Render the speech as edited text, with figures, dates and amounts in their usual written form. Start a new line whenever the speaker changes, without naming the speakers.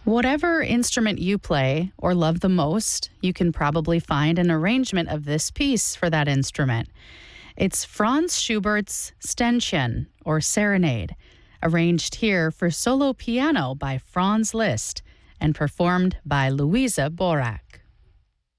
Whatever instrument you play or love the most, you can probably find an arrangement of this piece for that instrument. It's Franz Schubert's Ständchen, or Serenade, arranged here for solo piano by Franz Liszt and performed by Luisa Borac.